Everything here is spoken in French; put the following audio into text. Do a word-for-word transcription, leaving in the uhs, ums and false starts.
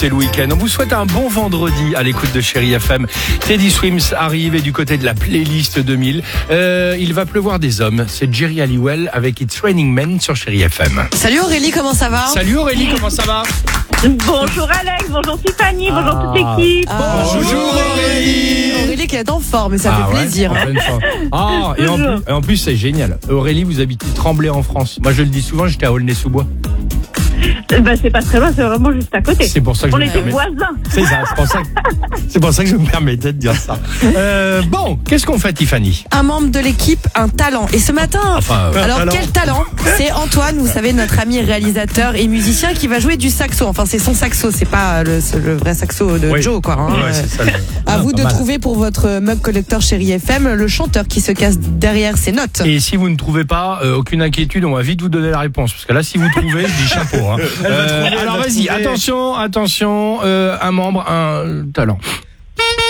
débuter le week-end. On vous souhaite un bon vendredi à l'écoute de Chérie F M. Teddy Swims arrive et du côté de la playlist deux mille, euh, il va pleuvoir des hommes. C'est Jerry Halliwell avec It's Raining Men sur Chérie F M. Salut Aurélie, comment ça va? Salut Aurélie, comment ça va? Bonjour Alex, bonjour Tiffany, ah. bonjour toute l'équipe. Ah. Bonjour Aurélie. Aurélie qui est en forme et ça ah fait ouais, plaisir. En pleine forme. Ah, et en plus, et en plus c'est génial. Aurélie, vous habitez Tremblay en France. Moi je le dis souvent, j'étais à Aulnay-sous-Bois. Bah, c'est pas très loin, c'est vraiment juste à côté. C'est pour ça que On je me était permets... voisins. C'est ça, c'est pour ça, que... c'est pour ça que je me permettais de dire ça. Euh, bon, qu'est-ce qu'on fait, Tiffany? Un membre de l'équipe, un talent. Et ce matin, enfin, alors talent. quel talent? C'est Antoine, vous savez, notre ami réalisateur et musicien qui va jouer du saxo. Enfin, c'est son saxo, c'est pas le, le vrai saxo de oui. Joe, quoi. Hein. Ouais, c'est ça. Le... À non, vous de mal. trouver pour votre mug collector Chérie F M le chanteur qui se cache derrière ses notes. Et si vous ne trouvez pas, euh, aucune inquiétude, on va vite vous donner la réponse. Parce que là, si vous trouvez, je dis chapeau. Hein. Euh, alors vas-y, attention, attention, euh, un membre, un talent.